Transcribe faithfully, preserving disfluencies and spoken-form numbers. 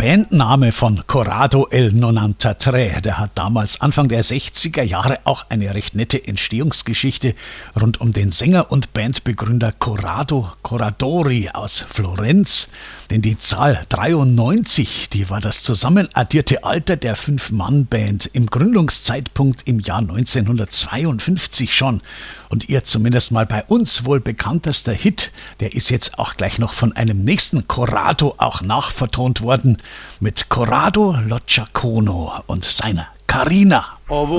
Bandname von Corrado El novantatré, der hat damals Anfang der sechziger Jahre auch eine recht nette Entstehungsgeschichte rund um den Sänger und Bandbegründer Corrado Corradori aus Florenz. Denn die Zahl dreiundneunzig, die war das zusammenaddierte Alter der Fünf-Mann-Band im Gründungszeitpunkt im Jahr neunzehnhundertzweiundfünfzig schon. Und ihr zumindest mal bei uns wohl bekanntester Hit, der ist jetzt auch gleich noch von einem nächsten Corrado auch nachvertont worden mit Corrado Lojacono und seiner Carina.